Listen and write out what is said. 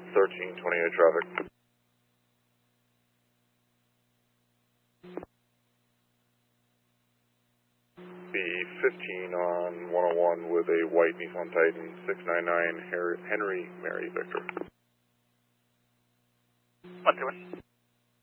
1328 traffic. B15 on 101 with a white Nissan Titan 699 Henry Mary Victor. 121.